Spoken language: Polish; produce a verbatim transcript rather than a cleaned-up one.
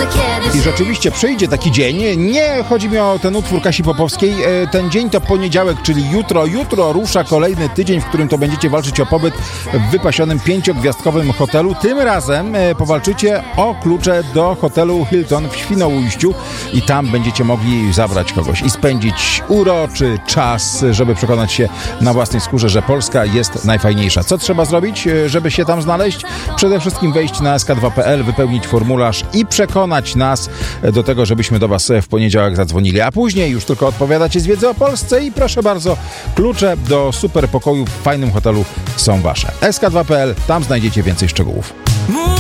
I rzeczywiście przyjdzie taki dzień. Nie chodzi mi o ten utwór Kasi Popowskiej. Ten dzień to poniedziałek, czyli jutro. Jutro rusza kolejny tydzień, w którym to będziecie walczyć o pobyt w wypasionym pięciogwiazdkowym hotelu. Tym razem powalczycie o klucze do hotelu Hilton w Świnoujściu i tam będziecie mogli zabrać kogoś i spędzić uroczy czas, żeby przekonać się na własnej skórze, że Polska jest najfajniejsza. Co trzeba zrobić, żeby się tam znaleźć? Przede wszystkim wejść na es ka dwa kropka pe el, wypełnić formularz i przekonać nas do tego, żebyśmy do Was w poniedziałek zadzwonili, a później już tylko odpowiadacie z wiedzy o Polsce i proszę bardzo, klucze do super pokoju w fajnym hotelu są Wasze. es ka dwa kropka pe el, tam znajdziecie więcej szczegółów.